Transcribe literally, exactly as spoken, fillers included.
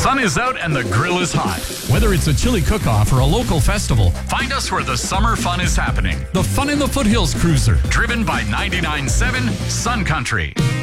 sun is out and the grill is hot. Whether it's a chili cook-off or a local festival, Find us where the summer fun is happening. the Fun in the Foothills Cruiser. Driven by ninety-nine point seven Sun Country.